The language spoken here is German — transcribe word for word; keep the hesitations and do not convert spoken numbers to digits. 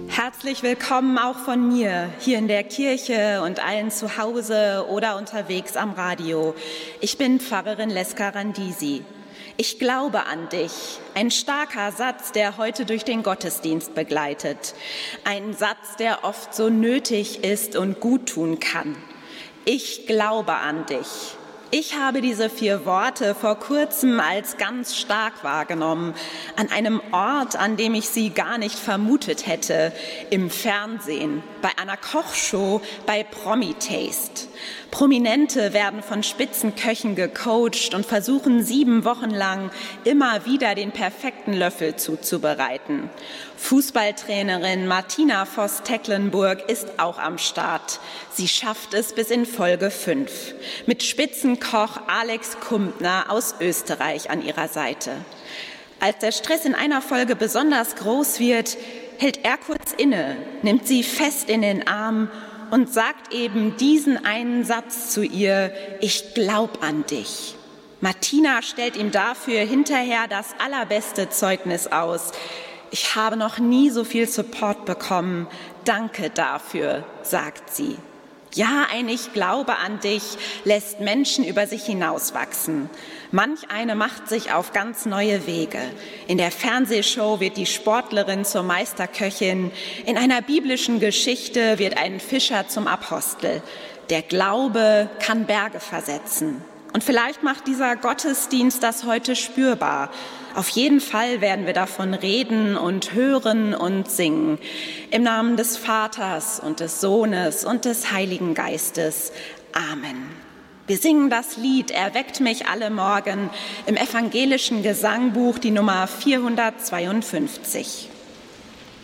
Herzlich willkommen auch von mir hier in der Kirche und allen zu Hause oder unterwegs am Radio. Ich bin Pfarrerin Leska Randisi. Ich glaube an dich. Ein starker Satz, der heute durch den Gottesdienst begleitet. Ein Satz, der oft so nötig ist und gut tun kann. Ich glaube an dich. Ich habe diese vier Worte vor kurzem als ganz stark wahrgenommen, an einem Ort, an dem ich sie gar nicht vermutet hätte, im Fernsehen, bei einer Kochshow, bei Promi-Taste. Prominente werden von Spitzenköchen gecoacht und versuchen sieben Wochen lang immer wieder den perfekten Löffel zuzubereiten. Fußballtrainerin Martina Voss-Tecklenburg ist auch am Start. Sie schafft es bis in Folge fünf. Mit Spitzenkoch Alex Kumpner aus Österreich an ihrer Seite. Als der Stress in einer Folge besonders groß wird, hält er kurz inne, nimmt sie fest in den Arm und sagt eben diesen einen Satz zu ihr: Ich glaub an dich. Martina stellt ihm dafür hinterher das allerbeste Zeugnis aus. Ich habe noch nie so viel Support bekommen. Danke dafür, sagt sie. Ja, ein Ich glaube an dich lässt Menschen über sich hinauswachsen. Manch eine macht sich auf ganz neue Wege. In der Fernsehshow wird die Sportlerin zur Meisterköchin. In einer biblischen Geschichte wird ein Fischer zum Apostel. Der Glaube kann Berge versetzen. Und vielleicht macht dieser Gottesdienst das heute spürbar. Auf jeden Fall werden wir davon reden und hören und singen. Im Namen des Vaters und des Sohnes und des Heiligen Geistes. Amen. Wir singen das Lied Erweckt mich alle Morgen im evangelischen Gesangbuch, die Nummer vierhundertzweiundfünfzig.